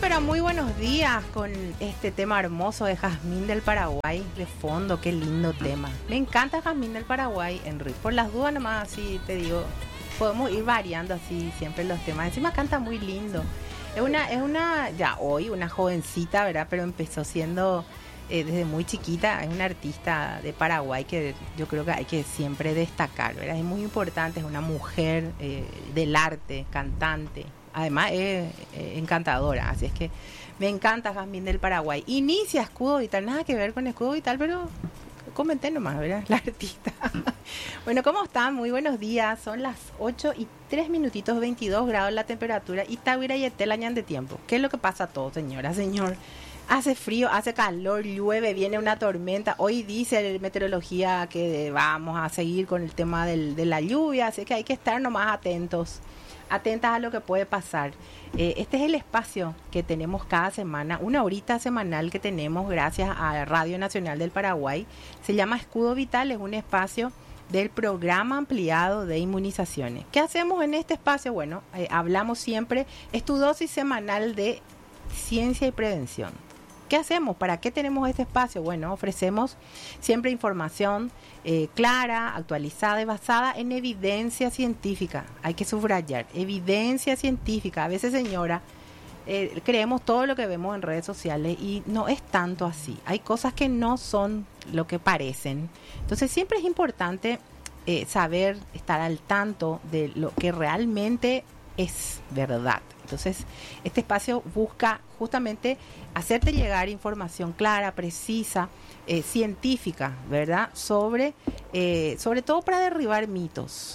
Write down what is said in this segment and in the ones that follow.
pero muy buenos días con este tema hermoso de Jazmín del Paraguay de fondo. Qué lindo tema. Me encanta Jazmín del Paraguay, Enrique. Por las dudas nomás, así te digo, podemos ir variando así siempre los temas. Encima canta muy lindo. Es una ya hoy una jovencita, ¿verdad? Pero empezó siendo desde muy chiquita. Es una artista de Paraguay que yo creo que hay que siempre destacar, ¿verdad? Es muy importante, es una mujer del arte, cantante. Además es encantadora, así es que me encanta Jazmín del Paraguay. Inicia Escudo Vital, nada que ver con Escudo Vital, pero comenté nomás, ¿verdad? La artista. Bueno, ¿cómo están? Muy buenos días. Son las 8:03, 22 grados la temperatura. Y Tavira y Etel añan de tiempo. ¿Qué es lo que pasa todo, señora, señor? Hace frío, hace calor, llueve, viene una tormenta. Hoy dice la meteorología que vamos a seguir con el tema de la lluvia, así que hay que estar nomás atentas a lo que puede pasar. Este es el espacio que tenemos cada semana, una horita semanal que tenemos gracias a Radio Nacional del Paraguay. Se llama Escudo Vital, es un espacio del programa ampliado de inmunizaciones. ¿Qué hacemos en este espacio? Bueno, hablamos siempre, es tu dosis semanal de ciencia y prevención. ¿Qué hacemos? ¿Para qué tenemos este espacio? Bueno, ofrecemos siempre información clara, actualizada y basada en evidencia científica. Hay que subrayar, evidencia científica. A veces, señora, creemos todo lo que vemos en redes sociales y no es tanto así. Hay cosas que no son lo que parecen. Entonces, siempre es importante saber, estar al tanto de lo que realmente es verdad. Entonces, este espacio busca justamente hacerte llegar información clara, precisa, científica, ¿verdad? Sobre todo para derribar mitos,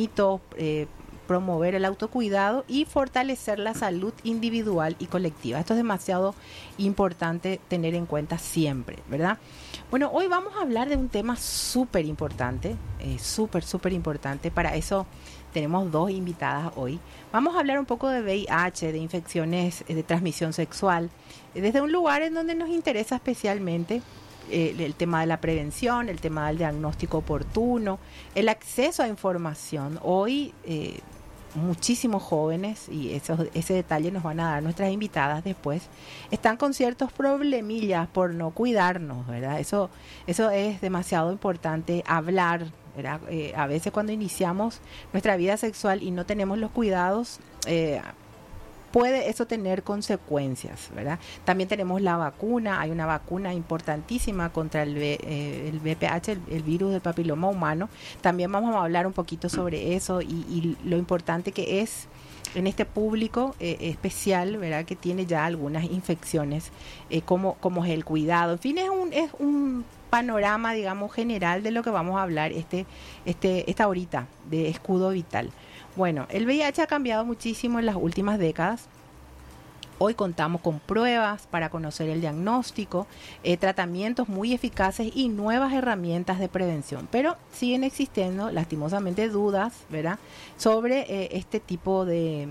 promover el autocuidado y fortalecer la salud individual y colectiva. Esto es demasiado importante tener en cuenta siempre, ¿verdad? Bueno, hoy vamos a hablar de un tema súper importante, súper importante. Para eso tenemos dos invitadas hoy. Vamos a hablar un poco de VIH, de infecciones de transmisión sexual, desde un lugar en donde nos interesa especialmente el tema de la prevención, el tema del diagnóstico oportuno, el acceso a información. Hoy muchísimos jóvenes, y ese detalle nos van a dar nuestras invitadas después, están con ciertos problemillas por no cuidarnos, ¿verdad? Eso es demasiado importante hablar, ¿verdad? A veces cuando iniciamos nuestra vida sexual y no tenemos los cuidados, puede eso tener consecuencias, ¿verdad? También tenemos la vacuna, hay una vacuna importantísima contra el VPH, el virus del papiloma humano. También vamos a hablar un poquito sobre eso y lo importante que es en este público especial, ¿verdad? Que tiene ya algunas infecciones, cómo es el cuidado. En fin, es un panorama, digamos, general de lo que vamos a hablar esta horita de Escudo Vital. Bueno, el VIH ha cambiado muchísimo en las últimas décadas. Hoy contamos con pruebas para conocer el diagnóstico, tratamientos muy eficaces y nuevas herramientas de prevención. Pero siguen existiendo, lastimosamente, dudas, ¿verdad?, sobre este tipo de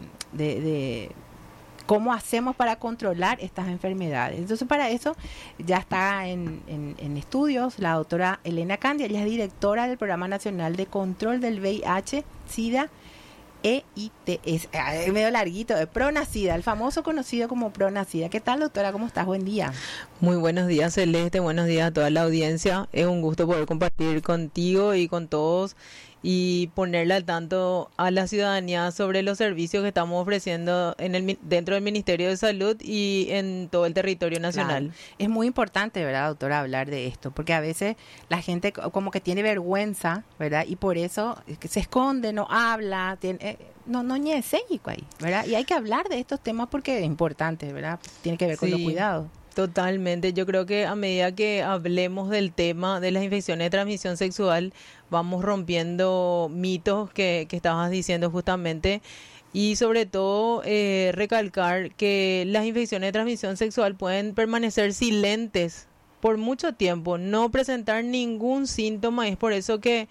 cómo hacemos para controlar estas enfermedades. Entonces, para eso ya está en estudios la doctora Elena Candia. Ella es directora del Programa Nacional de Control del VIH, SIDA, EITS, medio larguito, de Pronacida, el famoso conocido como Pronacida. ¿Qué tal, doctora? ¿Cómo estás? Buen día. Muy buenos días, Celeste. Buenos días a toda la audiencia. Es un gusto poder compartir contigo y con todos y ponerle al tanto a la ciudadanía sobre los servicios que estamos ofreciendo dentro del Ministerio de Salud y en todo el territorio nacional. Claro. Es muy importante, ¿verdad, doctora, hablar de esto? Porque a veces la gente como que tiene vergüenza, ¿verdad? Y por eso se esconde, no habla, no ñece, ¿verdad? Y hay que hablar de estos temas porque es importante, ¿verdad? Tiene que ver con los cuidados. Totalmente, yo creo que a medida que hablemos del tema de las infecciones de transmisión sexual, vamos rompiendo mitos que estabas diciendo justamente y sobre todo recalcar que las infecciones de transmisión sexual pueden permanecer silentes por mucho tiempo, no presentar ningún síntoma. Es por eso que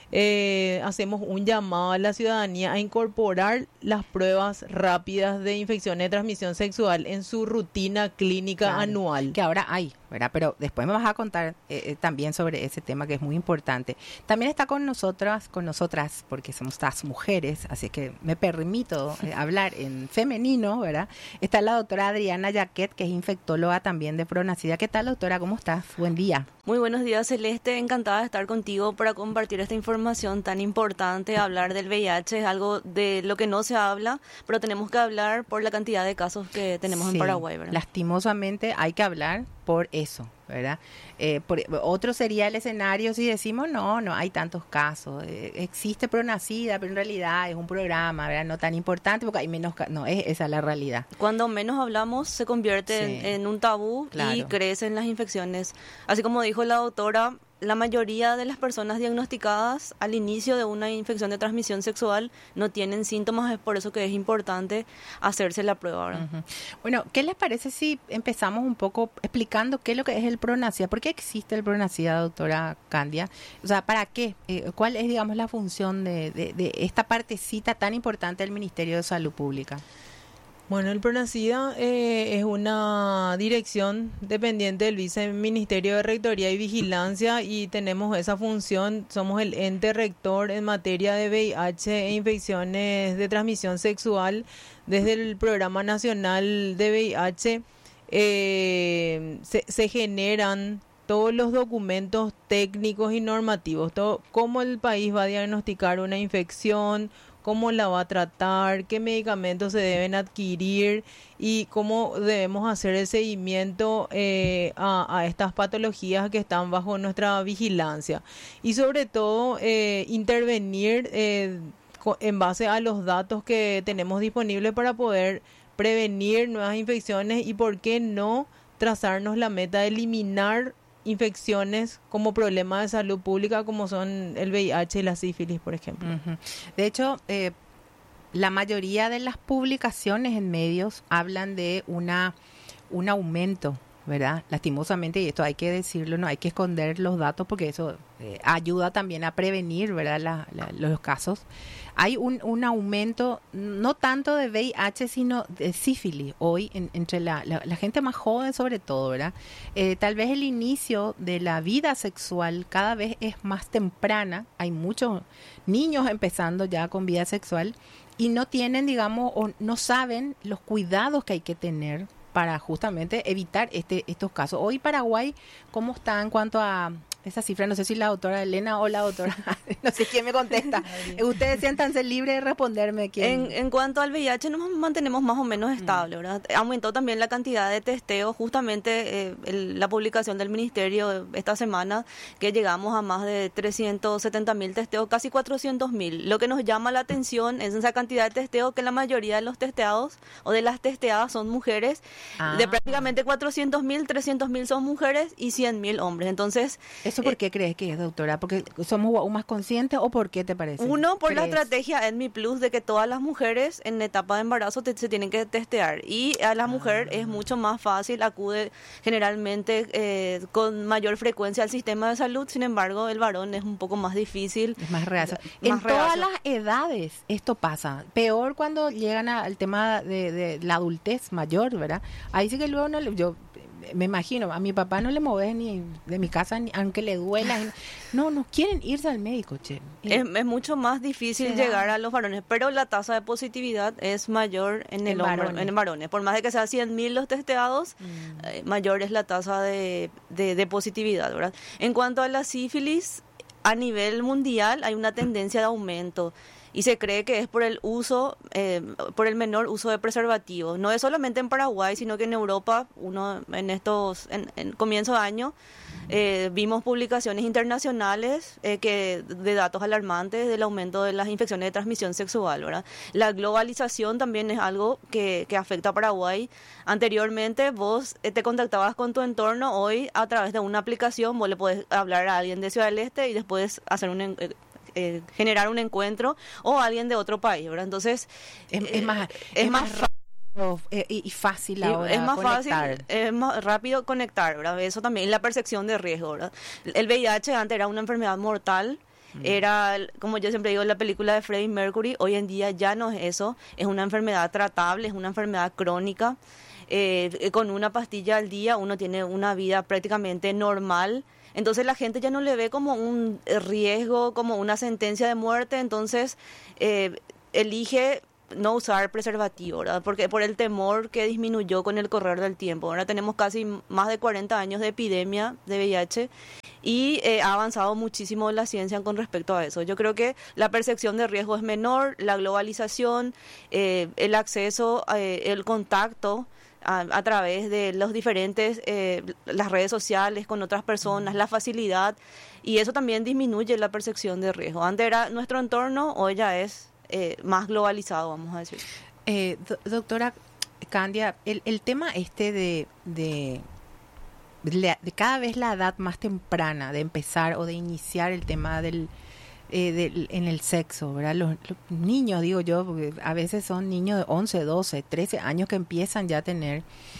hacemos un llamado a la ciudadanía a incorporar las pruebas rápidas de infecciones de transmisión sexual en su rutina clínica anual. Que ahora hay, ¿verdad? Pero después me vas a contar también sobre ese tema que es muy importante. También está con nosotras, porque somos estas mujeres, así que me permito hablar en femenino, ¿verdad? Está la doctora Adriana Yaquet, que es infectóloga también de Pronacida. ¿Qué tal, doctora? ¿Cómo estás? Buen día. Muy buenos días, Celeste. Encantada de estar contigo para compartir esta información tan importante. Hablar del VIH es algo de lo que no se habla, pero tenemos que hablar por la cantidad de casos que tenemos en Paraguay, ¿verdad? Lastimosamente hay que hablar por eso, ¿verdad? Otro sería el escenario si decimos no hay tantos casos, existe Pronacida, pero en realidad es un programa, ¿verdad? No tan importante porque hay menos no, esa es la realidad. Cuando menos hablamos se convierte en un tabú, claro, y crecen las infecciones. Así como dijo la doctora, la mayoría de las personas diagnosticadas al inicio de una infección de transmisión sexual no tienen síntomas, es por eso que es importante hacerse la prueba, ¿verdad? Uh-huh. Bueno, ¿qué les parece si empezamos un poco explicando qué es lo que es el Pronacida? ¿Por qué existe el Pronacida, doctora Candia? O sea, ¿para qué? ¿Cuál es, digamos, la función de esta partecita tan importante del Ministerio de Salud Pública? Bueno, el Pronacida es una dirección dependiente del Viceministerio de Rectoría y Vigilancia y tenemos esa función, somos el ente rector en materia de VIH e infecciones de transmisión sexual. Desde el Programa Nacional de VIH se generan todos los documentos técnicos y normativos, cómo el país va a diagnosticar una infección, cómo la va a tratar, qué medicamentos se deben adquirir y cómo debemos hacer el seguimiento a estas patologías que están bajo nuestra vigilancia. Y sobre todo intervenir en base a los datos que tenemos disponibles para poder prevenir nuevas infecciones y, ¿por qué no?, trazarnos la meta de eliminar infecciones como problema de salud pública como son el VIH y la sífilis, por ejemplo. Uh-huh. De hecho, la mayoría de las publicaciones en medios hablan de un aumento, ¿verdad? Lastimosamente, y esto hay que decirlo, no hay que esconder los datos porque eso ayuda también a prevenir, ¿verdad?, los casos. Hay un aumento, no tanto de VIH, sino de sífilis hoy entre la gente más joven, sobre todo, ¿verdad? Tal vez el inicio de la vida sexual cada vez es más temprana. Hay muchos niños empezando ya con vida sexual y no tienen, digamos, o no saben los cuidados que hay que tener para justamente evitar estos casos. Hoy Paraguay, ¿cómo está en cuanto a esa cifra? No sé si la doctora Elena o la doctora, no sé quién me contesta. Ustedes siéntanse libres de responderme. En cuanto al VIH nos mantenemos más o menos estable, ¿verdad? Aumentó también la cantidad de testeos, justamente la publicación del Ministerio esta semana, que llegamos a más de 370.000 testeos, casi 400.000. Lo que nos llama la atención es esa cantidad de testeos, que la mayoría de los testeados o de las testeadas son mujeres. De prácticamente 400.000, 300.000 son mujeres y 100.000 hombres. Entonces, ¿eso por qué crees que es, doctora? ¿Porque somos más conscientes o por qué te parece? Uno, por la estrategia Edmi Plus de que todas las mujeres en etapa de embarazo se tienen que testear, y a la mujer es mucho más fácil, acude generalmente con mayor frecuencia al sistema de salud. Sin embargo, el varón es un poco más difícil. Es más reacio. En todas las edades esto pasa. Peor cuando llegan al tema de la adultez mayor, ¿verdad? Ahí sí que luego yo me imagino, a mi papá no le mueves ni de mi casa, ni aunque le duela. No quieren irse al médico, che. Es mucho más difícil llegar a los varones, pero la tasa de positividad es mayor en varones. Por más de que sean 100.000 los testeados, mayor es la tasa de positividad, ¿verdad? En cuanto a la sífilis, a nivel mundial hay una tendencia de aumento. Y se cree que es por el menor uso de preservativos. No es solamente en Paraguay, sino que en Europa, en comienzo de año, vimos publicaciones internacionales de datos alarmantes del aumento de las infecciones de transmisión sexual, ¿verdad? La globalización también es algo que afecta a Paraguay. Anteriormente vos te contactabas con tu entorno, hoy a través de una aplicación vos le podés hablar a alguien de Ciudad del Este y después hacer generar un encuentro, o alguien de otro país, ¿verdad? Entonces es más rápido y fácil ahora. Es más fácil, es más rápido conectar, ¿verdad? Eso también, la percepción de riesgo, ¿verdad? El VIH antes era una enfermedad mortal Era, como yo siempre digo, la película de Freddie Mercury. Hoy en día ya no es eso, es una enfermedad tratable, es una enfermedad crónica. Con una pastilla al día uno tiene una vida prácticamente normal. Entonces la gente ya no le ve como un riesgo, como una sentencia de muerte, entonces elige no usar preservativo, ¿verdad? Porque por el temor que disminuyó con el correr del tiempo. Ahora tenemos casi más de 40 años de epidemia de VIH y ha avanzado muchísimo la ciencia con respecto a eso. Yo creo que la percepción de riesgo es menor, la globalización, el acceso, el contacto a través de los diferentes, las redes sociales con otras personas, la facilidad, y eso también disminuye la percepción de riesgo. Antes era nuestro entorno, hoy ya es más globalizado, vamos a decir. Doctora Candia, el tema de cada vez la edad más temprana de empezar o de iniciar el tema en el sexo, ¿verdad? Los niños, digo yo, porque a veces son niños de 11, 12, 13 años que empiezan ya a tener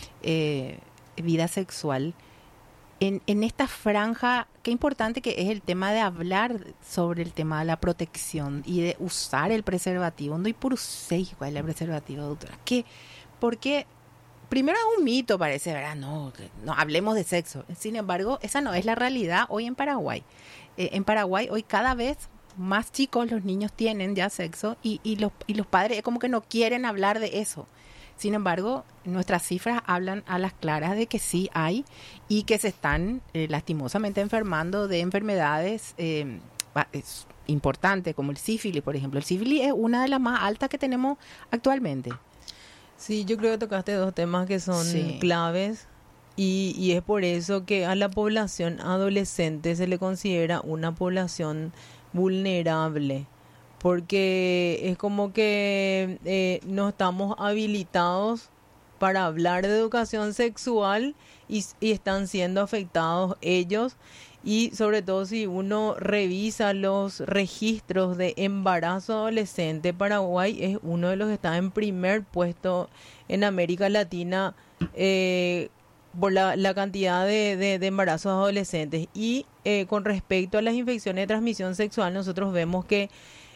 vida sexual. En esta franja, qué importante que es el tema de hablar sobre el tema de la protección y de usar el preservativo. No hay por usted cuál es el preservativo, doctora. Porque primero es un mito, parece, ¿verdad? No hablemos de sexo. Sin embargo, esa no es la realidad hoy en Paraguay. En Paraguay hoy cada vez más chicos los niños tienen ya sexo y los padres como que no quieren hablar de eso. Sin embargo, nuestras cifras hablan a las claras de que sí hay y que se están lastimosamente enfermando de enfermedades importantes como el sífilis, por ejemplo. El sífilis es una de las más altas que tenemos actualmente. Sí, yo creo que tocaste dos temas que son claves y es por eso que a la población adolescente se le considera una población vulnerable, porque es como que no estamos habilitados para hablar de educación sexual y están siendo afectados ellos, y sobre todo si uno revisa los registros de embarazo adolescente, Paraguay es uno de los que está en primer puesto en América Latina por la cantidad de embarazos adolescentes. Y con respecto a las infecciones de transmisión sexual, nosotros vemos que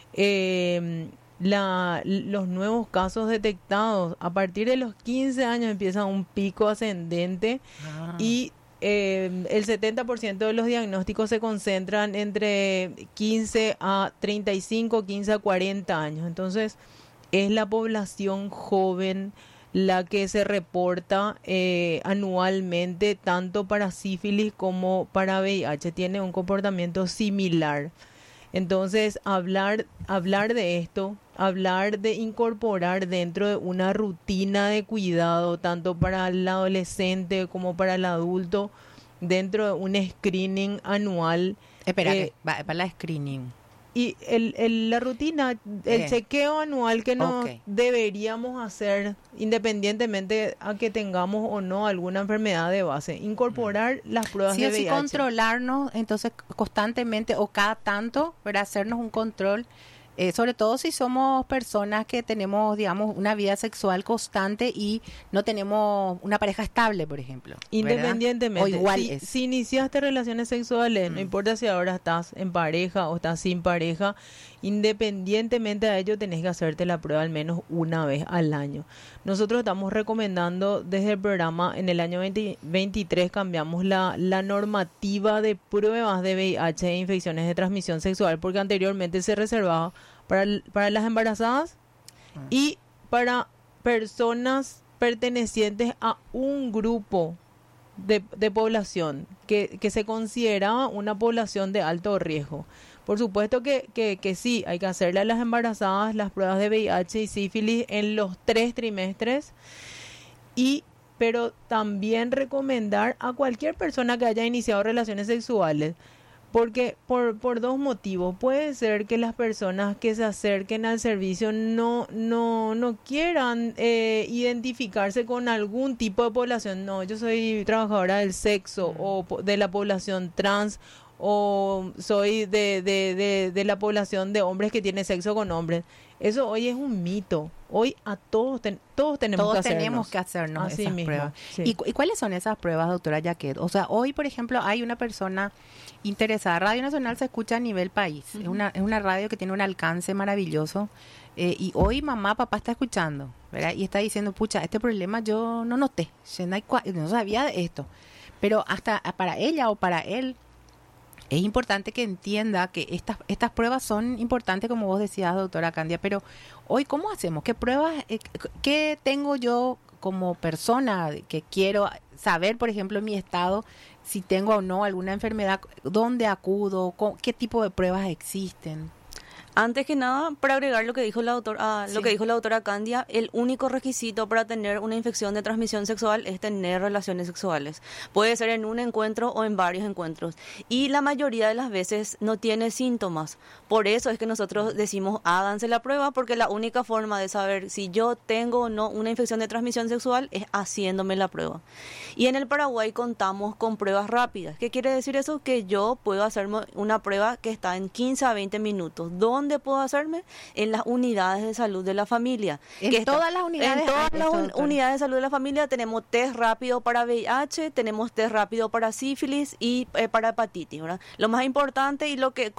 los nuevos casos detectados a partir de los 15 años empieza un pico ascendente y el 70% de los diagnósticos se concentran entre 15 a 35, 15 a 40 años. Entonces es la población joven la que se reporta anualmente tanto para sífilis como para VIH. Tiene un comportamiento similar. Entonces, hablar de esto, hablar de incorporar dentro de una rutina de cuidado, tanto para el adolescente como para el adulto, dentro de un screening anual. Para la screening. Y la rutina, el chequeo anual que nos deberíamos hacer, independientemente a que tengamos o no alguna enfermedad de base, incorporar las pruebas de VIH. Sí, controlarnos, entonces constantemente o cada tanto, para hacernos un control, sobre todo si somos personas que tenemos, digamos, una vida sexual constante y no tenemos una pareja estable, por ejemplo. Independientemente, o igual si iniciaste relaciones sexuales, no importa si ahora estás en pareja o estás sin pareja, independientemente de ello tenés que hacerte la prueba al menos una vez al año. Nosotros estamos recomendando desde el programa, en el año 2023 cambiamos la normativa de pruebas de VIH e infecciones de transmisión sexual, porque anteriormente se reservaba para las embarazadas y para personas pertenecientes a un grupo de población que se consideraba una población de alto riesgo. Por supuesto que sí, hay que hacerle a las embarazadas las pruebas de VIH y sífilis en los 3 trimestres, pero también recomendar a cualquier persona que haya iniciado relaciones sexuales, porque por dos motivos. Puede ser que las personas que se acerquen al servicio no quieran identificarse con algún tipo de población. No, yo soy trabajadora del sexo o de la población trans, o soy de la población de hombres que tiene sexo con hombres. Eso hoy es un mito. Hoy a todos tenemos que hacernos así esas mismo, pruebas. sí. ¿Y cuáles son esas pruebas, doctora Yaquet? O sea, hoy, por ejemplo, hay una persona interesada. Radio Nacional se escucha a nivel país. Es una radio que tiene un alcance maravilloso. Y hoy mamá, papá está escuchando, ¿verdad? Y está diciendo, pucha, este problema yo no noté. No sabía de esto. Pero hasta para ella o para él, es importante que entienda que estas pruebas son importantes, como vos decías, doctora Candia, pero hoy, ¿cómo hacemos? ¿Qué pruebas, qué tengo yo como persona que quiero saber, por ejemplo, en mi estado, si tengo o no alguna enfermedad? ¿Dónde acudo? ¿Qué tipo de pruebas existen? Antes que nada, para agregar lo que dijo la doctora Candia, el único requisito para tener una infección de transmisión sexual es tener relaciones sexuales. Puede ser en un encuentro o en varios encuentros. Y la mayoría de las veces no tiene síntomas. Por eso es que nosotros decimos, háganse la prueba, porque la única forma de saber si yo tengo o no una infección de transmisión sexual es haciéndome la prueba. Y en el Paraguay contamos con pruebas rápidas. ¿Qué quiere decir eso? Que yo puedo hacerme una prueba que está en 15 a 20 minutos. ¿Dónde puedo hacerme? En las unidades de salud de la familia. En todas las unidades. En todas las unidades de salud de la familia tenemos test rápido para VIH, tenemos test rápido para sífilis y para hepatitis, ¿verdad? Lo más importante y lo que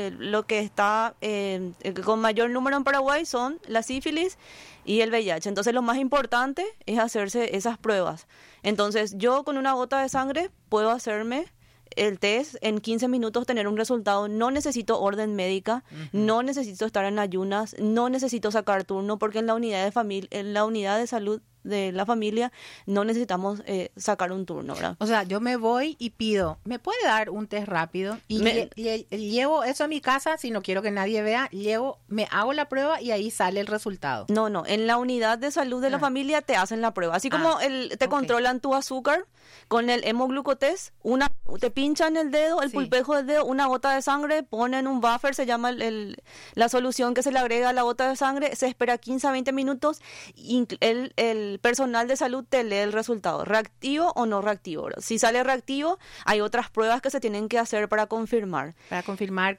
está con mayor número en Paraguay son la sífilis y el VIH. Entonces lo más importante es hacerse esas pruebas. Entonces yo con una gota de sangre puedo hacerme el test en 15 minutos, tener un resultado. No necesito orden médica, no necesito estar en ayunas, no necesito sacar turno, porque en la unidad de salud de la familia no necesitamos sacar un turno, ¿verdad? O sea, yo me voy y pido, ¿me puede dar un test rápido? Y llevo eso a mi casa, si no quiero que nadie vea, me hago la prueba y ahí sale el resultado. No, en la unidad de salud de la familia te hacen la prueba. Así como te controlan tu azúcar, con el hemoglucotest, te pinchan el dedo, el pulpejo del dedo, una gota de sangre, ponen un buffer, se llama la solución que se le agrega a la gota de sangre, se espera 15 a 20 minutos y el personal de salud te lee el resultado, reactivo o no reactivo. Si sale reactivo, hay otras pruebas que se tienen que hacer para confirmar. Para confirmar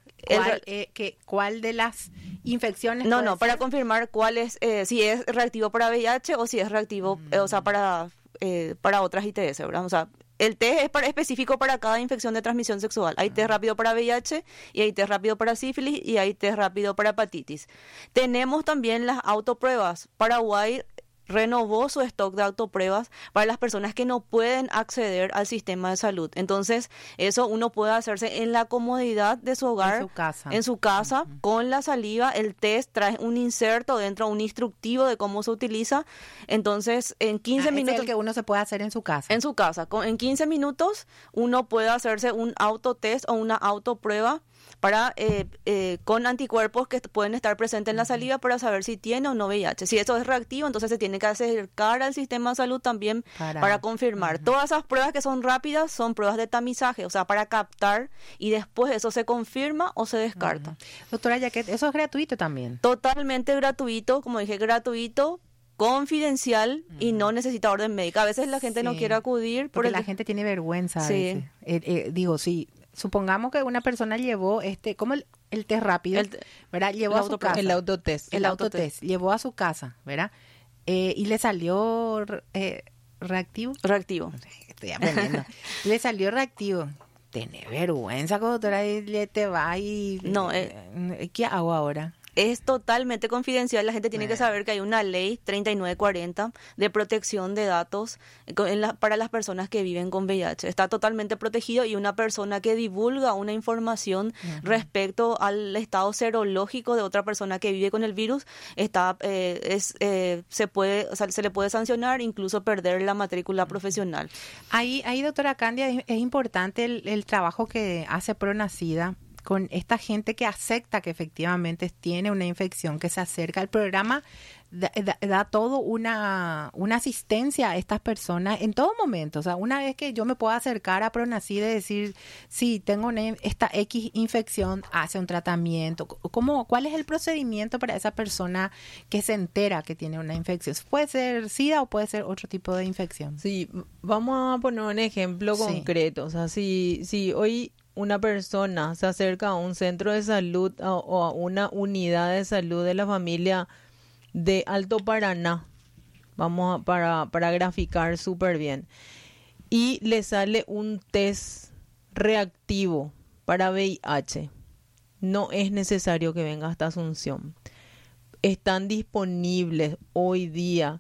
cuál de las infecciones. Para confirmar cuál es, si es reactivo para VIH o si es reactivo, o sea, para otras ITS, ¿verdad? O sea, el test es específico para cada infección de transmisión sexual. Hay test rápido para VIH y hay test rápido para sífilis y hay test rápido para hepatitis. Tenemos también las autopruebas. Paraguay renovó su stock de autopruebas para las personas que no pueden acceder al sistema de salud. Entonces, eso uno puede hacerse en la comodidad de su hogar, en su casa, con la saliva. El test trae un inserto dentro, un instructivo de cómo se utiliza. Entonces, en 15 minutos... Es el que uno se puede hacer en su casa. En su casa. En 15 minutos, uno puede hacerse un autotest o una autoprueba con anticuerpos que pueden estar presentes en la saliva para saber si tiene o no VIH. Si eso es reactivo, entonces se tiene que acercar al sistema de salud también para confirmar. Todas esas pruebas que son rápidas son pruebas de tamizaje, o sea, para captar y después eso se confirma o se descarta. Doctora Yaquet, ¿eso es gratuito también? Totalmente gratuito, como dije, gratuito, confidencial y no necesita orden médica. A veces la gente no quiere acudir. Porque la gente tiene vergüenza a veces. Sí. Supongamos que una persona llevó como el test rápido, ¿verdad? Llevó a su casa. El autotest. El autotest. Llevó a su casa, ¿verdad? Y le salió reactivo. Reactivo. Estoy aprendiendo. Le salió reactivo. Tiene vergüenza, doctora, y te va y... No, ¿qué hago ahora? Es totalmente confidencial. La gente tiene que saber que hay una ley 3940 de protección de datos para las personas que viven con VIH. Está totalmente protegido y una persona que divulga una información respecto al estado serológico de otra persona que vive con el virus se le puede sancionar, incluso perder la matrícula profesional. Ahí, doctora Candia, es importante el trabajo que hace Pronacida con esta gente que acepta que efectivamente tiene una infección, que se acerca al programa, da todo una asistencia a estas personas en todo momento. O sea, una vez que yo me puedo acercar a Pronacida y decir, sí, tengo esta X infección, hace un tratamiento. ¿Cuál es el procedimiento para esa persona que se entera que tiene una infección? ¿Puede ser SIDA o puede ser otro tipo de infección? Sí, vamos a poner un ejemplo concreto. O sea, si hoy una persona se acerca a un centro de salud o a una unidad de salud de la familia de Alto Paraná, para graficar súper bien, y le sale un test reactivo para VIH, no es necesario que venga hasta Asunción. Están disponibles hoy día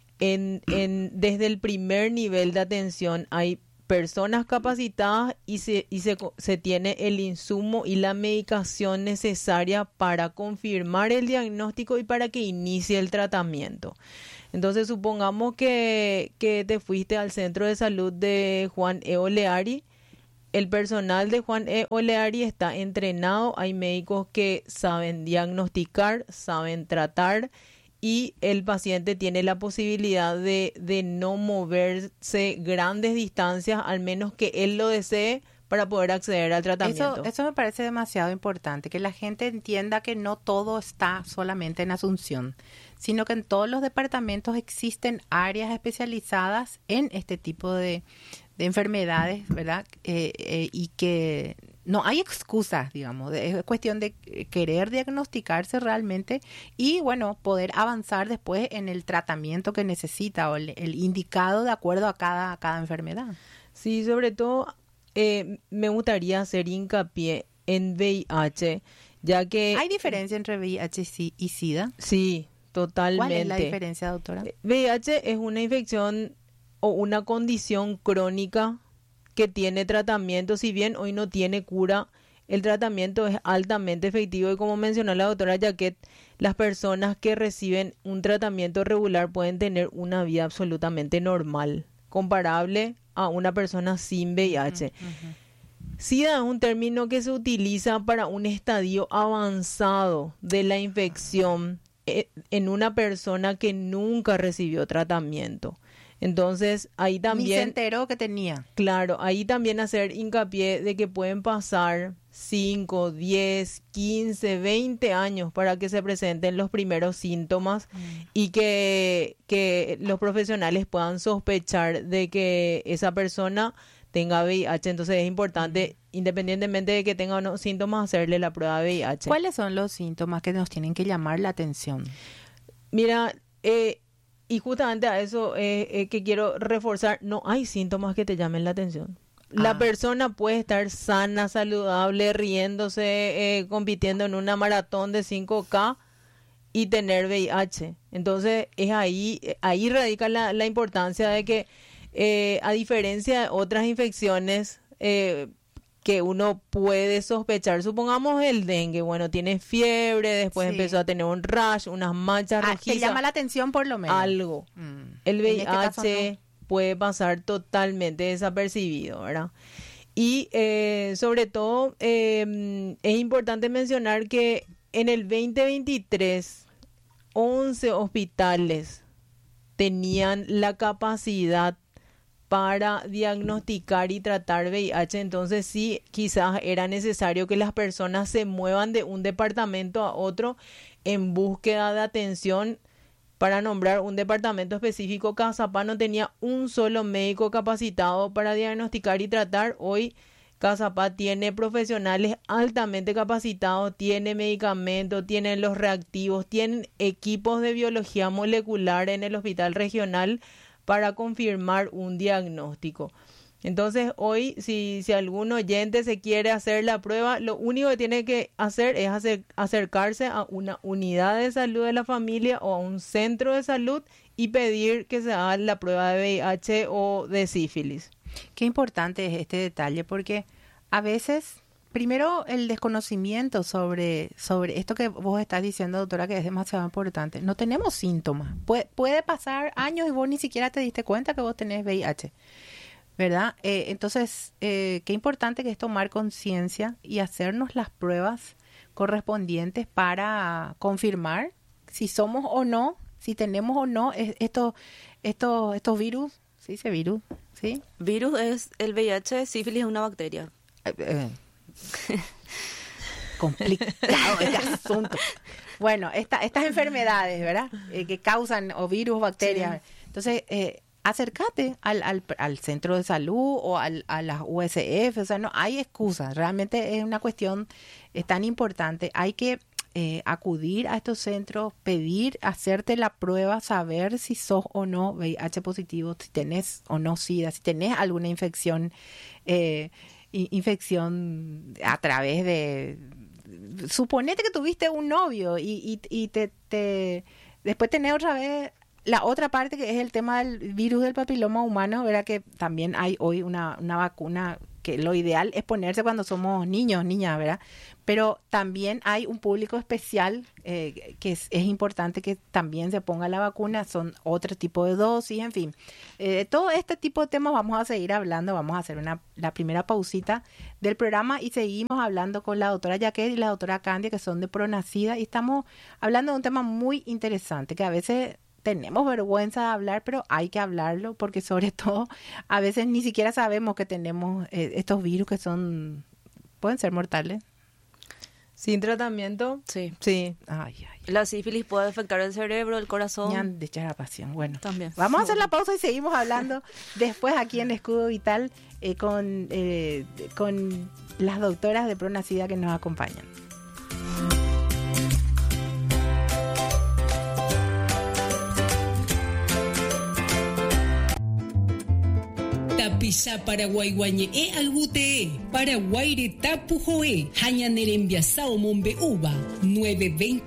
desde el primer nivel de atención. Hay personas capacitadas y se tiene el insumo y la medicación necesaria para confirmar el diagnóstico y para que inicie el tratamiento. Entonces, supongamos que te fuiste al centro de salud de Juan E. Oleari. El personal de Juan E. Oleari está entrenado, hay médicos que saben diagnosticar, saben tratar, y el paciente tiene la posibilidad de no moverse grandes distancias, al menos que él lo desee, para poder acceder al tratamiento. Eso me parece demasiado importante, que la gente entienda que no todo está solamente en Asunción, sino que en todos los departamentos existen áreas especializadas en este tipo de enfermedades, ¿verdad? Y que no hay excusas, digamos, es cuestión de querer diagnosticarse realmente y, bueno, poder avanzar después en el tratamiento que necesita o el indicado de acuerdo a cada enfermedad. Sí, sobre todo me gustaría hacer hincapié en VIH, ya que... ¿Hay diferencia entre VIH y SIDA? Sí, totalmente. ¿Cuál es la diferencia, doctora? VIH es una infección o una condición crónica que tiene tratamiento. Si bien hoy no tiene cura, el tratamiento es altamente efectivo, y como mencionó la doctora Jaquet, las personas que reciben un tratamiento regular pueden tener una vida absolutamente normal, comparable a una persona sin VIH. SIDA es un término que se utiliza para un estadio avanzado de la infección en una persona que nunca recibió tratamiento. Entonces, ahí también... Ni se enteró que tenía. Claro, ahí también hacer hincapié de que pueden pasar 5, 10, 15, 20 años para que se presenten los primeros síntomas y que los profesionales puedan sospechar de que esa persona tenga VIH. Entonces, es importante, independientemente de que tenga o no síntomas, hacerle la prueba de VIH. ¿Cuáles son los síntomas que nos tienen que llamar la atención? Mira, y justamente a eso que quiero reforzar, no hay síntomas que te llamen la atención. La persona puede estar sana, saludable, riéndose, compitiendo en una maratón de 5K y tener VIH. Entonces, es ahí radica la importancia de que, a diferencia de otras infecciones que uno puede sospechar, supongamos el dengue, bueno, tiene fiebre, después empezó a tener un rash, unas manchas rojizas. Te llama la atención por lo menos. Algo. El VIH puede pasar totalmente desapercibido, ¿verdad? Y sobre todo es importante mencionar que en el 2023, 11 hospitales tenían la capacidad para diagnosticar y tratar VIH. Entonces sí, quizás era necesario que las personas se muevan de un departamento a otro en búsqueda de atención. Para nombrar un departamento específico, Cazapá no tenía un solo médico capacitado para diagnosticar y tratar. Hoy Cazapá tiene profesionales altamente capacitados, tiene medicamentos, tienen los reactivos, tienen equipos de biología molecular en el hospital regional para confirmar un diagnóstico. Entonces, hoy, si algún oyente se quiere hacer la prueba, lo único que tiene que hacer es acercarse a una unidad de salud de la familia o a un centro de salud y pedir que se haga la prueba de VIH o de sífilis. Qué importante es este detalle, porque a veces, primero, el desconocimiento sobre esto que vos estás diciendo, doctora, que es demasiado importante. No tenemos síntomas. Puede pasar años y vos ni siquiera te diste cuenta que vos tenés VIH, ¿verdad? Entonces, qué importante que es tomar conciencia y hacernos las pruebas correspondientes para confirmar si somos o no, si tenemos o no estos virus. ¿Se dice virus? ¿Sí? Virus es el VIH, sífilis es una bacteria. Complicado este asunto. Bueno, estas enfermedades, ¿verdad? Que causan o virus, bacterias. Sí. Entonces, acércate al centro de salud o a las USF, o sea, no hay excusas, realmente es una cuestión tan importante, hay que acudir a estos centros, pedir, hacerte la prueba, saber si sos o no VIH positivo, si tenés o no SIDA, si tenés alguna infección a través de... Suponete que tuviste un novio y después tenés otra vez la otra parte que es el tema del virus del papiloma humano, ¿verdad? Que también hay hoy una vacuna que lo ideal es ponerse cuando somos niños, niñas, ¿verdad? Pero también hay un público especial que es importante que también se ponga la vacuna, son otro tipo de dosis, en fin. Todo este tipo de temas vamos a seguir hablando, vamos a hacer la primera pausita del programa y seguimos hablando con la doctora Yaquet y la doctora Candia, que son de Pronacida, y estamos hablando de un tema muy interesante, que a veces tenemos vergüenza de hablar, pero hay que hablarlo, porque sobre todo a veces ni siquiera sabemos que tenemos estos virus que pueden ser mortales. ¿Sin tratamiento? Sí. Ay. La sífilis puede afectar el cerebro, el corazón. De echar la pasión. Bueno, también. Vamos a hacer la pausa y seguimos hablando después aquí en Escudo Vital con las doctoras de Pronacida que nos acompañan. Tapisa Paraguay guañe algute Paraguay tapu joe hañanerembiasao mombe uva 920